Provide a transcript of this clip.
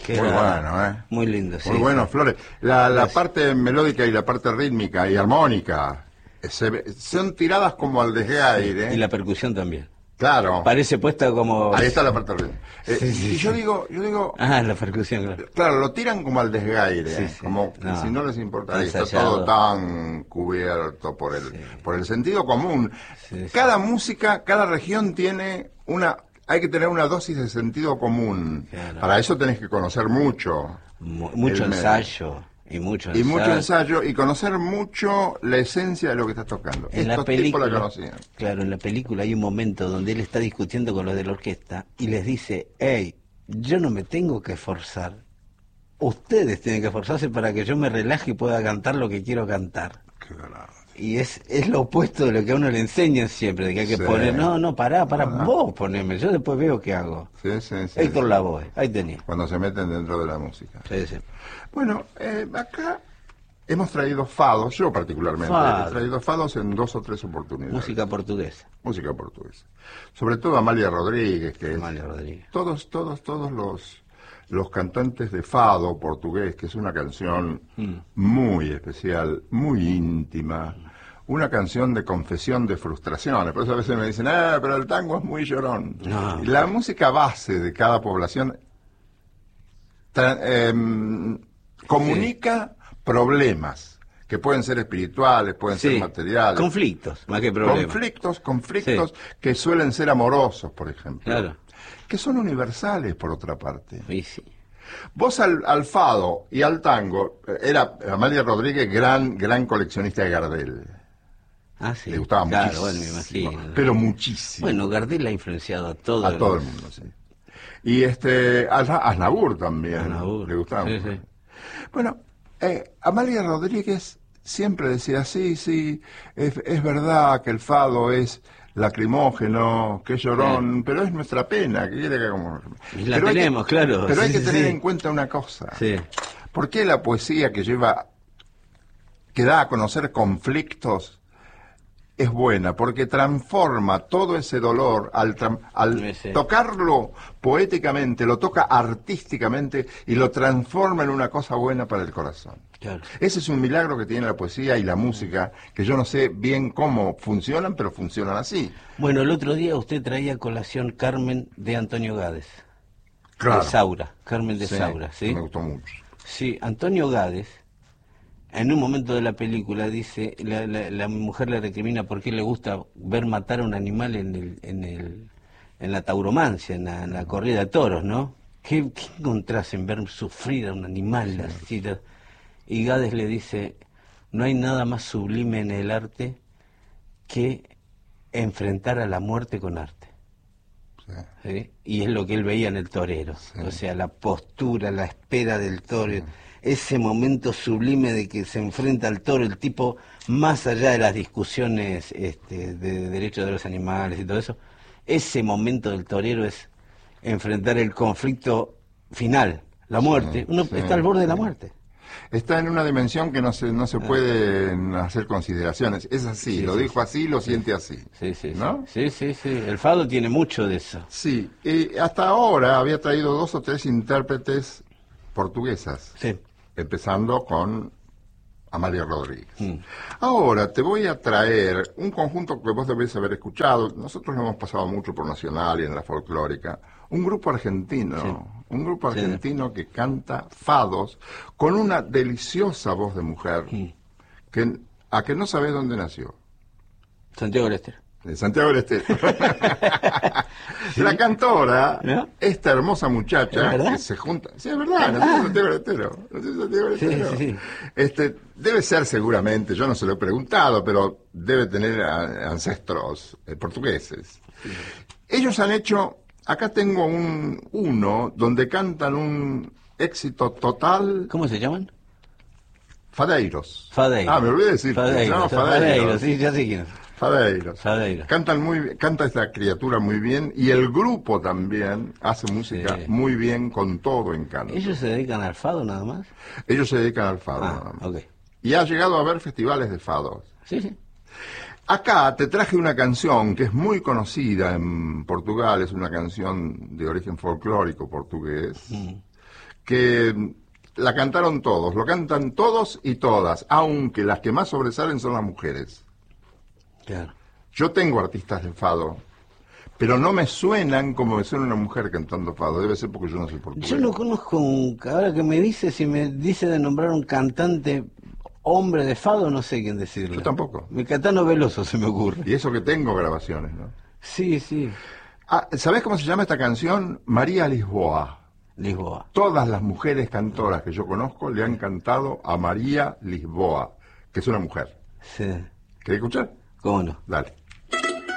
Qué Muy raro. bueno, ¿eh? Muy lindo, sí. Muy bueno, Flores. La Gracias. parte melódica y la parte rítmica y armónica son tiradas como al desgaire. Y la percusión también. Claro. Parece puesta como... Ahí está la parte rítmica. Sí. Y yo digo, Ah, la percusión, claro. claro, lo tiran como al desgaire, Sí. como que No. si no les importa. Ahí está Ensayado. todo tan cubierto por el sentido común. Sí. Cada música, cada región tiene hay que tener una dosis de sentido común. Claro. Para eso tenés que conocer mucho. Mucho el medio. ensayo. Y mucho ensayo y conocer mucho la esencia de lo que estás tocando. En Estos la tipos película, la conocían. claro, en la película hay un momento donde él está discutiendo con los de la orquesta y les dice, hey, yo no me tengo que esforzar, ustedes tienen que esforzarse para que yo me relaje y pueda cantar lo que quiero cantar. Claro. Y es lo opuesto de lo que a uno le enseñan siempre, de que hay que Sí. poner, pará, vos poneme, yo después veo qué hago. Sí. Héctor Lavoe, ahí tenía. Cuando se meten dentro de la música. Sí. Bueno, acá hemos traído fados, yo particularmente, Fado. he traído fados en 2 o 3 oportunidades. Música portuguesa. Música portuguesa. Sobre todo Amalia Rodríguez, que Amalia Rodríguez. todos los cantantes de fado portugués, que es una canción muy especial, muy íntima, una canción de confesión de frustraciones. Por eso a veces me dicen, pero el tango es muy llorón. No. La música base de cada población comunica problemas que pueden ser espirituales, pueden ser materiales. Conflictos, más que problemas. Conflictos que suelen ser amorosos, por ejemplo. Claro. Que son universales, por otra parte. Sí. Vos al fado y al tango, era Amalia Rodríguez gran coleccionista de Gardel. Ah, sí. Le gustaba claro, muchísimo. bueno, me imagino. Pero muchísimo. Bueno, Gardel ha influenciado a todo a todo el mundo, sí. Y Aznavour también. Aznavour. Le gustaba mucho. Sí. Bueno, Amalia Rodríguez siempre decía, sí, es verdad que el fado es lacrimógeno, que es llorón, pero es nuestra pena, que quiere que hagamos. Y la tenemos, claro. Pero hay que tener en cuenta una cosa. Sí. ¿Por qué la poesía que da a conocer conflictos es buena? Porque transforma todo ese dolor al tocarlo poéticamente, lo toca artísticamente y lo transforma en una cosa buena para el corazón. Claro. Ese es un milagro que tiene la poesía y la música, que yo no sé bien cómo funcionan, pero funcionan así. Bueno, el otro día usted traía a colación Carmen de Antonio Gades. Claro. De Saura, Carmen de Saura, ¿sí? Me gustó mucho. Sí, Antonio Gades, en un momento de la película, dice, la mujer le recrimina por qué le gusta ver matar a un animal en la tauromancia, en la corrida de toros, ¿no? ¿Qué encontrás en ver sufrir a un animal así? Y Gades le dice, no hay nada más sublime en el arte que enfrentar a la muerte con arte. ¿Sí? Y es lo que él veía en el torero, o sea, la postura, la espera del toro, ese momento sublime de que se enfrenta al toro, el tipo, más allá de las discusiones de derechos de los animales y todo eso, ese momento del torero es enfrentar el conflicto final, la muerte. Uno está al borde de la muerte. Está en una dimensión que no se pueden hacer consideraciones. Es así, lo dijo así, lo siente así. ¿no? Sí. El fado tiene mucho de eso. Sí, hasta ahora había traído 2 o 3 intérpretes portuguesas. Sí. Empezando con Amalia Rodríguez. Ahora te voy a traer un conjunto que vos debés haber escuchado. Nosotros lo hemos pasado mucho por Nacional y en la folclórica. Un grupo argentino, que canta fados con una deliciosa voz de mujer que no sabés dónde nació. Santiago del Estero. De Santiago del Estero. La cantora, esta hermosa muchacha que se junta. Sí, es verdad, nació en Santiago del Estero. Sí. Debe ser seguramente, yo no se lo he preguntado, pero debe tener ancestros portugueses. Sí. Ellos han hecho, acá tengo uno donde cantan un éxito total. ¿Cómo se llaman? Fadeiros. Fadeiros. Me olvidé de decir. Fadeiros, sí, ya sé quién es. Fadeiros. Canta esta criatura muy bien y el grupo también hace música muy bien con todo encanto. ¿Ellos se dedican al fado nada más? Ellos se dedican al fado nada más. Okay. Y ha llegado a haber festivales de fados. Sí. Acá te traje una canción que es muy conocida en Portugal, es una canción de origen folclórico portugués, que la cantaron todos, lo cantan todos y todas, aunque las que más sobresalen son las mujeres. Claro. Yo tengo artistas de fado, pero no me suenan como me suena una mujer cantando fado. Debe ser porque yo no soy portugués. Yo no conozco ahora que me dice, si me dice de nombrar un cantante hombre de fado, no sé quién decirle. Yo tampoco. Mi Caetano Veloso se me ocurre. Y eso que tengo grabaciones, ¿no? Sí, sí. ¿Sabés cómo se llama esta canción? María Lisboa. Lisboa. Todas las mujeres cantoras que yo conozco le han cantado a María Lisboa, que es una mujer. Sí. ¿Querés escuchar? ¿Cómo no? Dale.